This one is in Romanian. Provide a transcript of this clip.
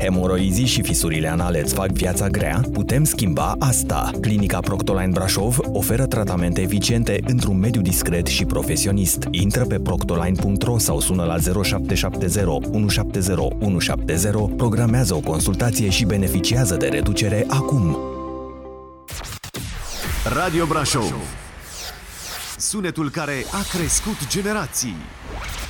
Hemoroizii și fisurile anale îți fac viața grea? Putem schimba asta. Clinica Proctoline Brașov oferă tratamente eficiente într-un mediu discret și profesionist. Intră pe proctoline.ro sau sună la 0770 170 170, programează o consultație și beneficiază de reducere acum. Radio Brașov. Sunetul care a crescut generații.